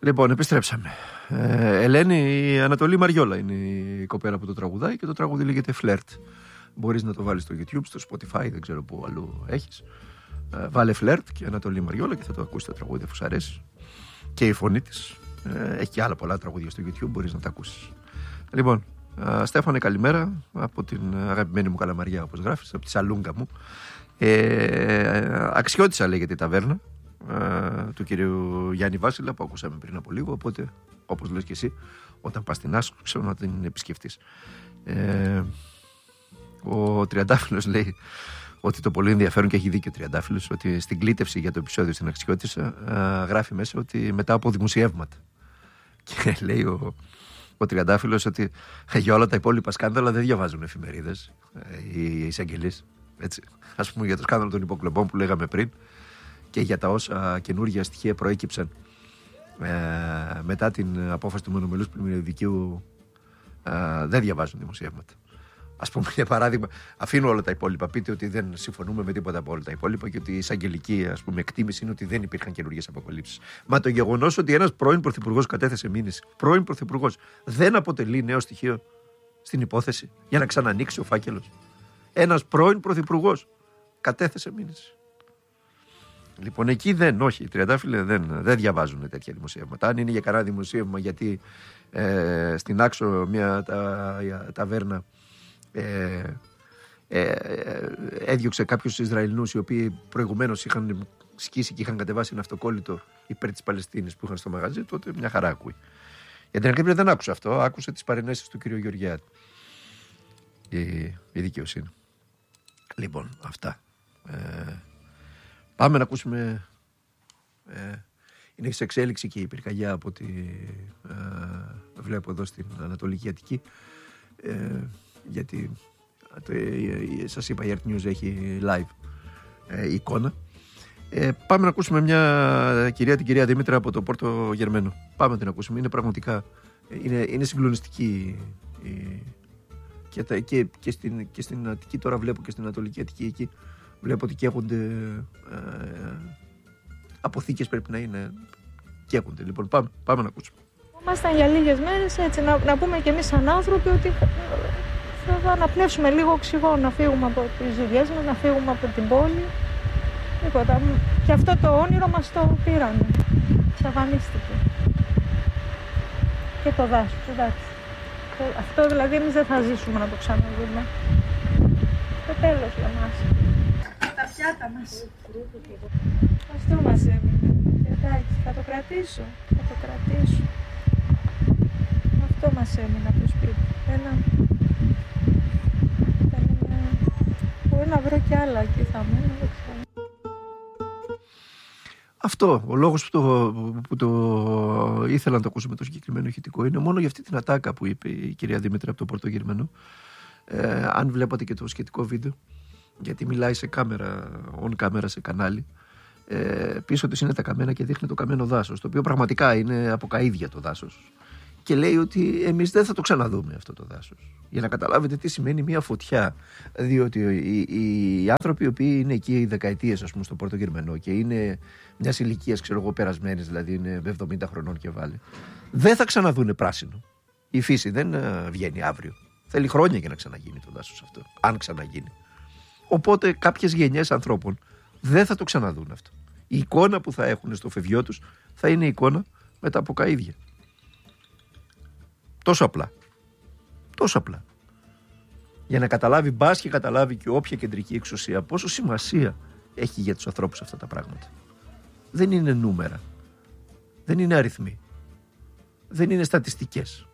Λοιπόν, επιστρέψαμε. Ελένη, η Ανατολή Μαριόλα είναι η κοπέλα που το τραγουδάει και το τραγούδι λέγεται Φλερτ. Μπορείς να το βάλεις στο YouTube, στο Spotify, δεν ξέρω πού αλλού έχεις. Βάλε Φλερτ και Ανατολή Μαριόλα και θα το ακούσει το τραγούδι αφού σ' αρέσει. Και η φωνή της. Έχει και άλλα πολλά τραγούδια στο YouTube, μπορείς να τα ακούσεις. Λοιπόν, Στέφανε, καλημέρα από την αγαπημένη μου Καλαμαριά, όπως γράφεις, από τη Σαλούγκα μου. Αξιώτησα λέγεται η ταβέρνα του κυρίου Γιάννη Βάσιλα που ακούσαμε πριν από λίγο. Οπότε, όπως λες και εσύ, όταν πας στην Άσκο, ξέρω να την επισκεφτείς. Ο Τριαντάφυλλος λέει ότι το πολύ ενδιαφέρον, και έχει δίκιο ο Τριαντάφυλλος, ότι στην κλήτευση για το επεισόδιο στην Αξιώτησα γράφει μέσα ότι μετά από δημοσιεύματα. Και λέει ο Τριαντάφυλλος ότι για όλα τα υπόλοιπα σκάνδαλα δεν διαβάζουν εφημερίδες οι εισαγγελείς. Ας πούμε για το σκάνδαλο των υποκλοπών που λέγαμε πριν και για τα όσα καινούργια στοιχεία προέκυψαν μετά την απόφαση του μονομελούς πλημμυρικού δικαίου, δεν διαβάζουν δημοσιεύματα. Ας πούμε, για παράδειγμα, αφήνω όλα τα υπόλοιπα. Πείτε ότι δεν συμφωνούμε με τίποτα από όλα τα υπόλοιπα και ότι η εισαγγελική, ας πούμε, εκτίμηση είναι ότι δεν υπήρχαν καινούργιες αποκαλύψεις. Μα το γεγονός ότι ένας πρώην πρωθυπουργός κατέθεσε μήνυση, πρώην πρωθυπουργός, δεν αποτελεί νέο στοιχείο στην υπόθεση για να ξανανοίξει ο φάκελος. Ένας πρώην πρωθυπουργός κατέθεσε μήνυση. Λοιπόν, εκεί όχι, οι Τριαντάφυλλοι δεν διαβάζουν τέτοια δημοσιεύματα. Αν είναι για κανένα δημοσίευμα, γιατί στην Άξο μια ταβέρνα έδιωξε κάποιους Ισραηλινούς οι οποίοι προηγουμένως είχαν σκίσει και είχαν κατεβάσει ένα αυτοκόλλητο υπέρ της Παλαιστίνης που είχαν στο μαγαζί, τότε μια χαρά ακούει. Για την ακρίβεια δεν άκουσε αυτό, άκουσε τις παρενέσεις του κ. Γεωργιάδη. Η δικαιοσύνη. Λοιπόν, αυτά. Πάμε να ακούσουμε. Είναι σε εξέλιξη και η πυρκαγιά από ό,τι βλέπω εδώ στην Ανατολική Αττική. Γιατί σας είπα, η Earth News έχει live εικόνα. Πάμε να ακούσουμε την κυρία Δήμητρα από το Πόρτο Γερμένο. Πάμε να την ακούσουμε. Είναι πραγματικά είναι συγκλονιστική. Και στην Αττική τώρα βλέπω, και στην Ανατολική Αττική εκεί βλέπω ότι καίγονται αποθήκες, πρέπει να είναι, καίγονται. Λοιπόν, πάμε να ακούσουμε. Ήμασταν για λίγες μέρες, έτσι, να πούμε και εμείς σαν άνθρωποι ότι θα αναπνεύσουμε λίγο οξυγόνο, να φύγουμε από τις δουλειές μας, να φύγουμε από την πόλη. Τίποτα. Και αυτό το όνειρο μας το πήραν. Εξαφανίστηκε. Και το δάσος, εντάξει. Αυτό δηλαδή εμείς δεν θα ζήσουμε να το ξαναδούμε. Το τέλος για μας. Τα πιάτα μας. Αυτό μας έμεινε. Εντάξει, θα το κρατήσω. Αυτό μας έμεινε από το σπίτι. Μπορεί να βρω κι άλλα εκεί θα μένω, δεν ξέρω. Αυτό, ο λόγος που το ήθελα να το ακούσουμε το συγκεκριμένο ηχητικό είναι μόνο για αυτή την ατάκα που είπε η κυρία Δήμητρα από το Πόρτο Γερμανό. Αν βλέπατε και το σχετικό βίντεο, γιατί μιλάει σε κάμερα, on camera σε κανάλι, πίσω της είναι τα καμένα και δείχνει το καμένο δάσος, το οποίο πραγματικά είναι από καΐδια το δάσος. Και λέει ότι εμείς δεν θα το ξαναδούμε αυτό το δάσος. Για να καταλάβετε τι σημαίνει μια φωτιά. Διότι οι άνθρωποι οι οποίοι είναι εκεί δεκαετίες, ας πούμε, στο Πόρτο Γερμανό και είναι μιας ηλικίας, ξέρω εγώ, περασμένης, δηλαδή είναι 70 χρονών και βάλει, δεν θα ξαναδούνε πράσινο. Η φύση δεν βγαίνει αύριο. Θέλει χρόνια για να ξαναγίνει το δάσος αυτό. Αν ξαναγίνει. Οπότε κάποιες γενιές ανθρώπων δεν θα το ξαναδούν αυτό. Η εικόνα που θα έχουν στο φευγιό τους θα είναι εικόνα με τα αποκαΐδια. Τόσο απλά. Για να καταλάβει, μπας και καταλάβει και όποια κεντρική εξουσία πόσο σημασία έχει για τους ανθρώπους αυτά τα πράγματα. Δεν είναι νούμερα. Δεν είναι αριθμοί. Δεν είναι στατιστικές.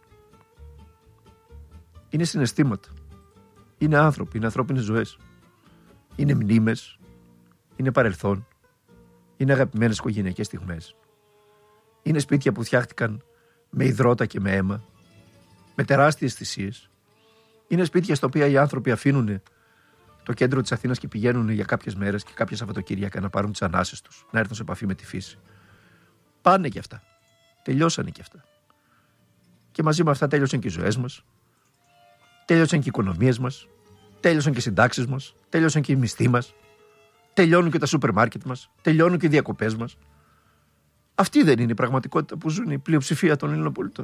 Είναι συναισθήματα. Είναι άνθρωποι, είναι ανθρώπινες ζωές. Είναι μνήμες. Είναι παρελθόν. Είναι αγαπημένες οικογενειακές στιγμές. Είναι σπίτια που φτιάχτηκαν με υδρότα και με αίμα. Με τεράστιες θυσίες. Είναι σπίτια στα οποία οι άνθρωποι αφήνουν το κέντρο της Αθήνας και πηγαίνουν για κάποιες μέρες και κάποια Σαββατοκύριακα να πάρουν τις ανάσες τους, να έρθουν σε επαφή με τη φύση. Πάνε και αυτά. Τελειώσανε και αυτά. Και μαζί με αυτά τέλειωσαν και οι ζωές μας. Τέλειωσαν και οι οικονομίες μας. Τέλειωσαν και οι συντάξεις μας. Τέλειωσαν και οι μισθοί μας. Τελειώνουν και τα σούπερ μάρκετ μας. Τελειώνουν και οι διακοπές μας. Αυτή δεν είναι η πραγματικότητα που ζουν η πλειοψηφία των Ελλήνων πολιτών.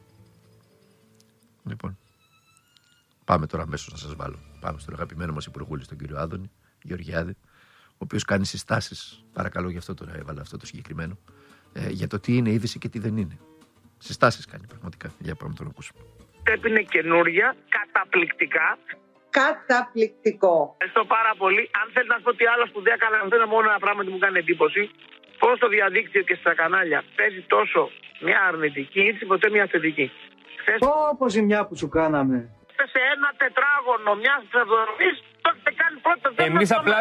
Λοιπόν, πάμε τώρα αμέσως να σας βάλω. Πάμε στον αγαπημένο μας υπουργούλη, τον κύριο Άδωνη Γεωργιάδη, ο οποίος κάνει συστάσεις. Παρακαλώ, γι' αυτό τώρα έβαλα αυτό το συγκεκριμένο. Για το τι είναι είδηση και τι δεν είναι. Συστάσεις κάνει πραγματικά. Για πάμε τον ακούσουμε. Είναι καινούρια, καταπληκτικά. Καταπληκτικό. Ευχαριστώ πάρα πολύ. Αν θέλετε να σου πω τι άλλο σπουδαία κάναμε, αυτό είναι μόνο ένα πράγμα που μου κάνει εντύπωση. Πώς στο διαδίκτυο και στα κανάλια παίζει τόσο μια αρνητική ή ποτέ μια θετική. Πω ζημιά που σου κάναμε. Σε ένα τετράγωνο μια ψευδοροφής, τότε κάνει πρώτο θέμα. Εμείς απλά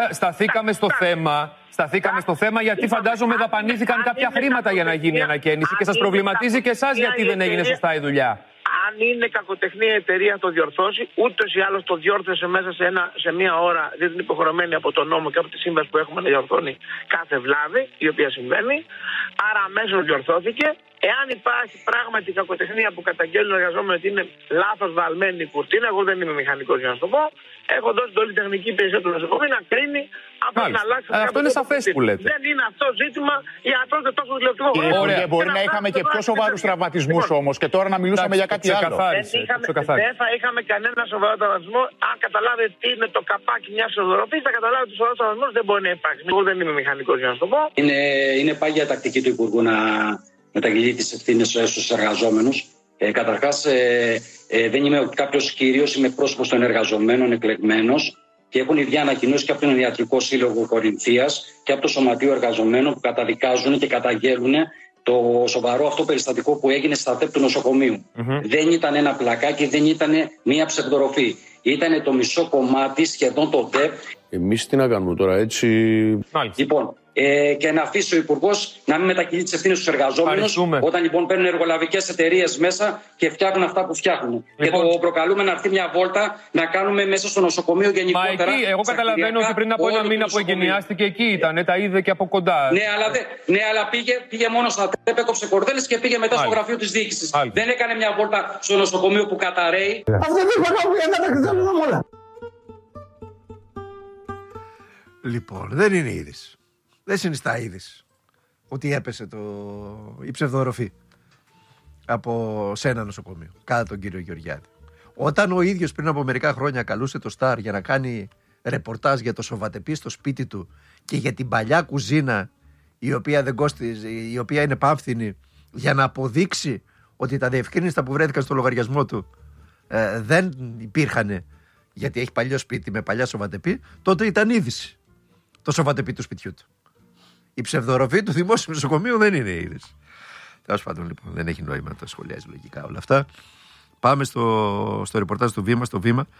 σταθήκαμε στο θέμα γιατί φαντάζομαι δαπανήθηκαν κάποια χρήματα για να γίνει η ανακαίνιση και σας προβληματίζει και εσάς γιατί δεν έγινε σωστά η δουλειά. Αν είναι κακοτεχνία η εταιρεία το διορθώσει, ούτως ή άλλως το διόρθωσε μέσα σε μία ώρα, διότι είναι υποχρεωμένη από τον νόμο και από τη σύμβαση που έχουμε να διορθώνει κάθε βλάβη, η οποία συμβαίνει. Άρα αμέσως διορθώθηκε. Εάν υπάρχει πράγματι κακοτεχνία που καταγγέλνουν οι εργαζόμενοι ότι είναι λάθος βαλμένη η κουρτίνα, εγώ δεν είμαι μηχανικός για να σου το πω. Έχω δώσει την όλη τεχνική υπηρεσία του νοσοκομείου να κρίνει αν πρέπει να αλλάξει. Αυτό είναι σαφές που λέτε. Δεν είναι αυτό ζήτημα για αυτό δεν τόσο τηλεοπτικό. Ωραία, μπορεί να είχαμε και πιο σοβαρούς τραυματισμούς όμως και τώρα να μιλούσαμε για κάτι άλλο. Δεν θα είχαμε κανένα σοβαρό τραυματισμό. Αν καταλάβετε τι είναι το καπάκι μια οδοροφής, θα καταλάβετε ότι σοβαρό τραυματισμό δεν μπορεί να υπάρξει. Εγώ δεν είμαι μηχανικός για να σου το πω. Είναι πάγια τακτική του Υπουργού να μεταγγελεί τις ευθύνες στους εργαζόμενους. Καταρχάς, δεν είμαι κάποιος κύριος, είμαι πρόσωπος των εργαζομένων, εκλεγμένος και έχουν ήδη ανακοινώσει και από τον Ιατρικό Σύλλογο Κορινθίας και από το Σωματείο Εργαζομένων που καταδικάζουν και καταγγέλνουν το σοβαρό αυτό περιστατικό που έγινε στα ΤΕΠ του νοσοκομείου. Δεν ήταν ένα πλακάκι, δεν ήταν μία ψευδοροφή. Ήταν το μισό κομμάτι σχεδόν το ΤΕΠ. Εμείς τι να κάνουμε τώρα, έτσι. Λοιπόν, και να αφήσει ο Υπουργός να μην μετακυλεί τις ευθύνες στους εργαζόμενους όταν λοιπόν παίρνουν εργολαβικές εταιρείες μέσα και φτιάχνουν αυτά που φτιάχνουν. Λοιπόν, και το προκαλούμε να έρθει μια βόλτα να κάνουμε μέσα στο νοσοκομείο γενικότερα. Μα εκεί, εγώ καταλαβαίνω ότι πριν από ένα μήνα που εγκαινιάστηκε εκεί ήταν, τα είδε και από κοντά. Ναι, αλλά πήγε μόνο στα ΤΕΠ, έκοψε κορδέλες και πήγε μετά στο γραφείο της διοίκησης. Δεν έκανε μια βόλτα στο νοσοκομείο που καταραίει. Αυτό δεν είναι όλα. Λοιπόν, δεν είναι είδηση. Δεν συνιστά είδηση ότι έπεσε η ψευδοροφή σε ένα νοσοκομείο κατά τον κύριο Γεωργιάδη. Όταν ο ίδιος πριν από μερικά χρόνια καλούσε το Σταρ για να κάνει ρεπορτάζ για το σοβατεπί στο σπίτι του και για την παλιά κουζίνα η οποία δεν κόστιζε, η οποία είναι πάμφθινη, για να αποδείξει ότι τα διευκρίνηστα που βρέθηκαν στο λογαριασμό του δεν υπήρχαν γιατί έχει παλιό σπίτι με παλιά σοβατεπί, τότε ήταν είδηση το σοβατεπί του σπιτιού του. Η ψευδοροφή του δημόσιου νοσοκομείου δεν είναι είδηση. Τέλος πάντων, λοιπόν, δεν έχει νόημα να τα σχολιάζει λογικά όλα αυτά. Πάμε στο ρεπορτάζ του Βήμα. Στο Βήμα,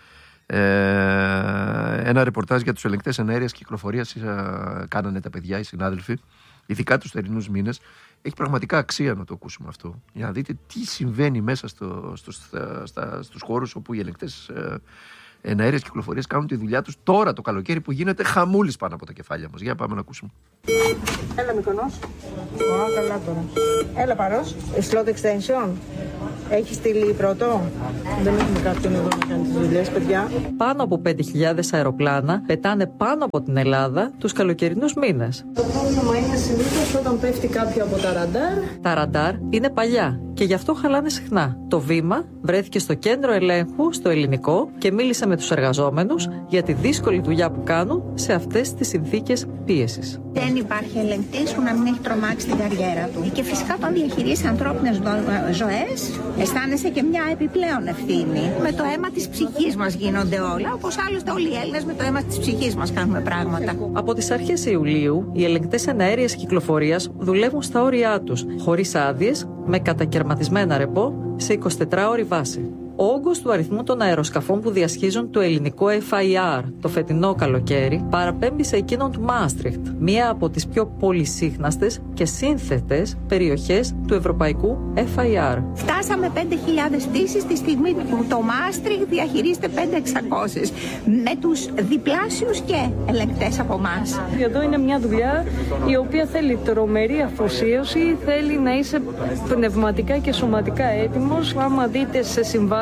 ένα ρεπορτάζ για τους ελεγκτές εναέρειας κυκλοφορίας κάνανε τα παιδιά, οι συνάδελφοι, ειδικά τους θερινούς μήνες. Έχει πραγματικά αξία να το ακούσουμε αυτό, για να δείτε τι συμβαίνει μέσα στους χώρους όπου οι ελεγκτές εναέρειας κυκλοφορίας κάνουν τη δουλειά τους τώρα το καλοκαίρι που γίνεται χαμούλης πάνω από τα κεφάλια μας. Για πάμε να ακούσουμε. Έλα Μυκονός. Καλά τώρα. Έλα Παρός. Slot extension. Έχει στείλει πρώτο. Δεν έχουμε κάποιον εδώ να κάνει τις δουλειές, παιδιά. Πάνω από 5.000 αεροπλάνα πετάνε πάνω από την Ελλάδα τους καλοκαιρινούς μήνες. Το πρόβλημα είναι συνήθως όταν πέφτει κάποιο από τα ραντάρ. Τα ραντάρ είναι παλιά και γι' αυτό χαλάνε συχνά. Το Βήμα βρέθηκε στο κέντρο ελέγχου στο ελληνικό και μίλησε με τους εργαζόμενους για τη δύσκολη δουλειά που κάνουν σε αυτές τις συνθήκες πίεσης. Δεν υπάρχει ελεγκτής που να μην έχει τρομάξει την καριέρα του. Και φυσικά όταν διαχειρίζεσαι ανθρώπινες ζωές, αισθάνεσαι και μια επιπλέον ευθύνη. Με το αίμα της ψυχής μας γίνονται όλα, όπως άλλωστε όλοι οι Έλληνες με το αίμα της ψυχής μας κάνουμε πράγματα. Από τις αρχές Ιουλίου, οι ελεγκτές εναέρειας κυκλοφορίας δουλεύουν στα όρια τους, χωρίς άδειες, με κατακαιρματισμένα ρεπό, σε 24ωρη βάση. Ο όγκος του αριθμού των αεροσκαφών που διασχίζουν το ελληνικό FIR το φετινό καλοκαίρι παραπέμπει σε εκείνον του Μάστριχτ, μία από τις πιο πολυσύχναστες και σύνθετες περιοχές του ευρωπαϊκού FIR. Φτάσαμε 5.000 πτήσεις τη στιγμή που το Μάστριχτ διαχειρίζεται 5.600 με τους διπλάσιους και ελεγκτές από εμάς. Εδώ είναι μια δουλειά η οποία θέλει τρομερή αφοσίωση, θέλει να είσαι πνευματικά και σωματικά έτοιμος. Άμα δείτε σε συμβάσεις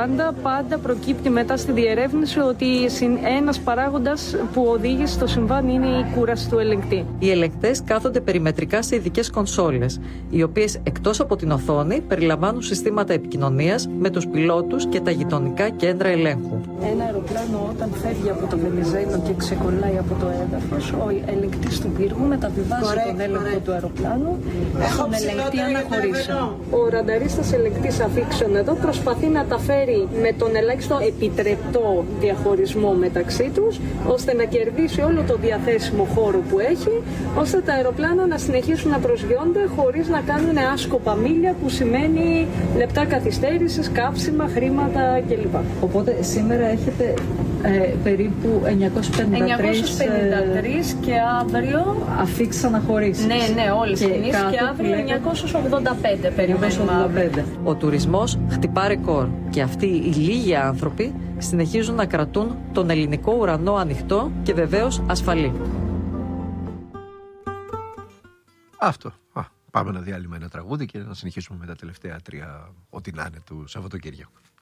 πάντα προκύπτει μετά στη διερεύνηση ότι ένας παράγοντας που οδήγησε στο συμβάν είναι η κούραση του ελεγκτή. Οι ελεγκτές κάθονται περιμετρικά σε ειδικές κονσόλες, οι οποίες εκτός από την οθόνη περιλαμβάνουν συστήματα επικοινωνίας με τους πιλότους και τα γειτονικά κέντρα ελέγχου. Ένα αεροπλάνο όταν φεύγει από το Βενιζέλο και ξεκολλάει από το έδαφος, ο ελεγκτής του πύργου μεταβιβάζει τον έλεγχο του αεροπλάνου στον ελεγκτή αναχωρήσεων. Ο ρανταρίστας ελεγκτής αφήξεων εδώ προσπαθεί να τα φέρει με τον ελάχιστο επιτρεπτό διαχωρισμό μεταξύ τους, ώστε να κερδίσει όλο το διαθέσιμο χώρο που έχει, ώστε τα αεροπλάνα να συνεχίσουν να προσγειώνται χωρίς να κάνουν άσκοπα μίλια, που σημαίνει λεπτά καθυστέρησης, καύσιμα, χρήματα κλπ. Οπότε σήμερα έχετε περίπου 953 και αύριο αφήξεις αναχωρήσεις. Ναι, όλες τις κινήσεις και αύριο 985 περιμένουμε. Ο τουρισμός χτυπά ρεκόρ και αυτοί οι λίγοι άνθρωποι συνεχίζουν να κρατούν τον ελληνικό ουρανό ανοιχτό και βεβαίως ασφαλή. Αυτό. Πάμε να διάλειμμα ένα τραγούδι και να συνεχίσουμε με τα τελευταία 3 ό,τι να είναι του Σαββατοκύριακου.